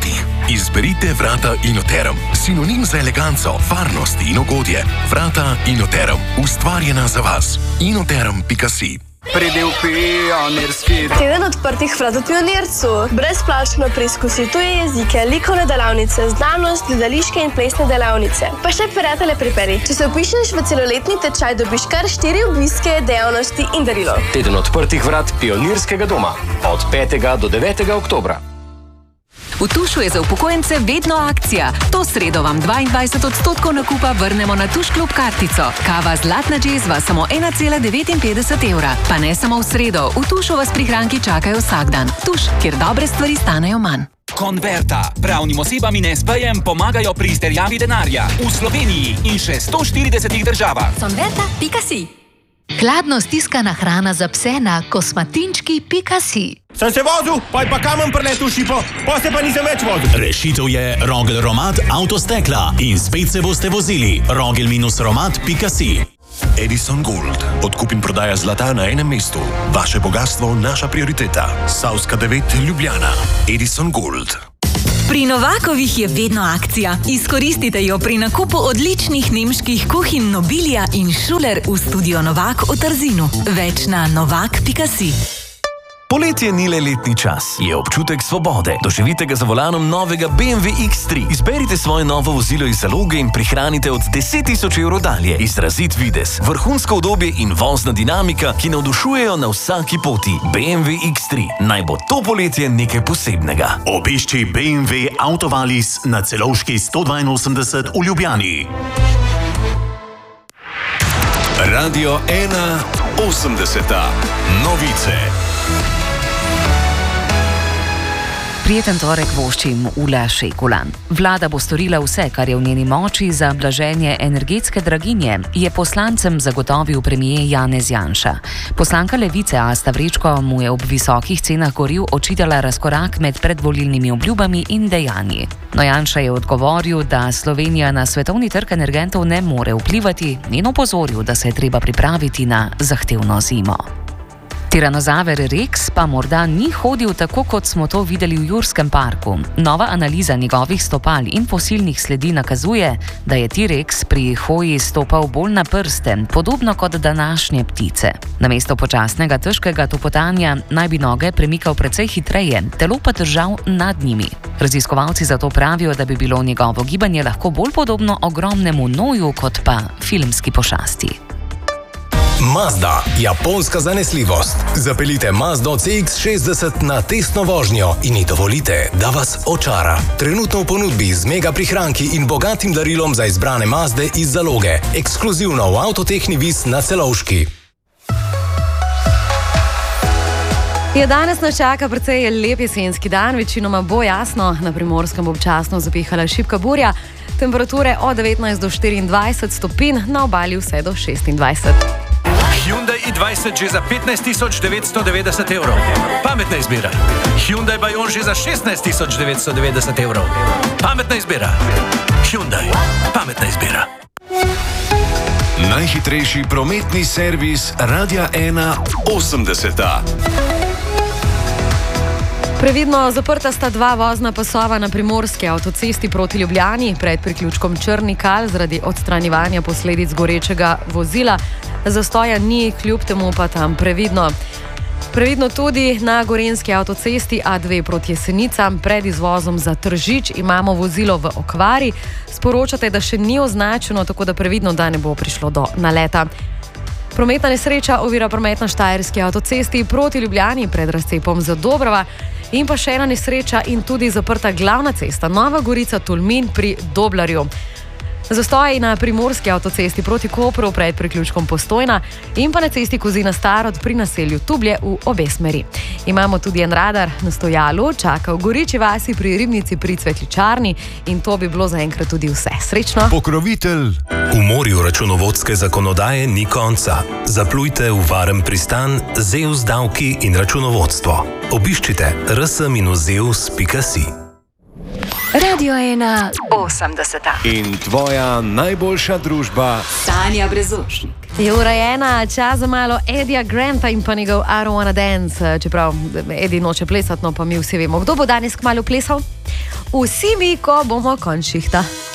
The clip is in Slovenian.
vrati. Izberite vrata Inoterum, sinonim za eleganco, varnost in ugodje. Vrata Inoterum, ustvarjena za vas. Inoterum.si. Pridi v Pionirski. Teden odprtih vrat v Pionircu. Brezplačno preizkusi tuje jezike, likovne delavnice, znanost, gledališke in plesne delavnice. Pa še prijatelje priperi. Če se vpišeš v celoletni tečaj, dobiš kar 4 obiske, dejavnosti in darilo. Teden odprtih vrat Pionirskega doma. Od 5. do 9. oktobra. V Tušu je za upokojence vedno akcija. To sredo vam 22% nakupa vrnemo na Tuš klub kartico. Kava Zlatna džezva samo 1,59 evra. Pa ne samo v sredo, v Tušu vas prihranki čakajo vsak dan. Tuš, kjer dobre stvari stanejo manj. Converta. Pravnim osebam in SPJ-jem pomagajo pri izterjavi denarja. V Sloveniji in še 140 državah. Converta.si. Hladno stiskana hrana za pse na kosmatinčki.si. Sem se vozil, pa kamen preletel šipo, pa se pa nisem več vozil. Rešitev je Rogel Romat Avtostekla in spet se boste vozili. Rogel-romat.si. Edison Gold. Odkup in prodaja zlata na enem mestu. Vaše bogatstvo, naša prioriteta. Savska 9, Ljubljana. Edison Gold. Pri Novakovih je vedno akcija. Izkoristite jo pri nakupu odličnih nemških kuhinj Nobilia in Schuler v studio Novak v Trzinu. Več na novak.si. Poletje ni le letni čas, je občutek svobode. Doživite ga za volanom novega BMW X3. Izberite svoje novo vozilo iz zaloge in prihranite od 10.000 evrov dalje. Izrazit videz, vrhunsko udobje in vozna dinamika, ki navdušujejo na vsaki poti. BMW X3. Naj bo to poletje nekaj posebnega. Obišči BMW Autovalis na Celovški 182 v Ljubljani. Radio 1 80. Novice. Prijeten torek voščim Ula Šekulan. Vlada bo storila vse, kar je v njeni moči za blaženje energetske draginje, je poslancem zagotovil premier Janez Janša. Poslanka Levice Asta Vrečko mu je ob visokih cenah goriv očitala razkorak med predvolilnimi obljubami in dejanji. No, Janša je odgovoril, da Slovenija na svetovni trg energentov ne more vplivati in opozoril, da se je treba pripraviti na zahtevno zimo. Tiranozaver Rex pa morda ni hodil tako, kot smo to videli v Jurskem parku. Nova analiza njegovih stopal in fosilnih sledi nakazuje, da je T-Rex pri hoji stopal bolj na prste, podobno kot današnje ptice. Namesto počasnega, težkega topotanja naj bi noge premikal precej hitreje, telo pa držal nad njimi. Raziskovalci zato pravijo, da bi bilo njegovo gibanje lahko bolj podobno ogromnemu noju, kot pa filmski pošasti. Mazda, japonska zanesljivost. Zapeljite Mazdo CX-60 na testno vožnjo in ji dovolite, da vas očara. Trenutno v ponudbi z mega prihranki in bogatim darilom za izbrane Mazde iz zaloge. Ekskluzivno v Avtotehni Vis na Celovški. Ja, danes nas čaka precej lep jesenski dan, večinoma bo jasno, na Primorskem bo občasno zapihala šibka burja, temperature od 19 do 24 stopinj, na obali vse do 26. Hyundai i20 že za 15.990 evrov. Pametna izbira. Hyundai Bayon že za 16.990 evrov. Pametna izbira. Hyundai. Pametna izbira. Najhitrejši prometni servis Radia 1 80. Previdno zaprta sta dva vozna pasova na primorski avtocesti proti Ljubljani pred priključkom Črni Kal zaradi odstranjevanja posledic gorečega vozila. Zastoja ni, kljub temu pa tam previdno. Previdno tudi na gorenjski avtocesti A2 proti Jesenicam pred izvozom za Tržič imamo vozilo v okvari. Sporočate, da še ni označeno, tako da previdno, da ne bo prišlo do naleta. Prometna nesreča ovira promet na Štajerski avtocesti proti Ljubljani pred razcepom za Dobrova. In pa še ena nesreča in tudi zaprta glavna cesta Nova Gorica-Tolmin pri Doblarju. Zastoji na primorski avtocesti proti Kopru pred priključkom Postojna in pa na cesti Kozina-Starod pri naselju Tublje v obe smeri. Imamo tudi en radar na stojalu, čaka v Goriči vasi pri Ribnici pri Cvetličarni in to bi bilo zaenkrat tudi vse. Srečno! Pokrovitelj. V morju računovodske zakonodaje ni konca. Zaplujte v varen pristan Zeus davki in računovodstvo. Obiščite rs-zeus.si. Radio 1 80. In tvoja najboljša družba Tanja Brezošnik. Je urejena, čas za malo Eddija Granta in pa njegov I Don't Wanna Dance, čeprav Eddie noče plesati, no pa mi vsi vemo, kdo bo danes kmalu plesal. Vsi mi, ko bomo končihta.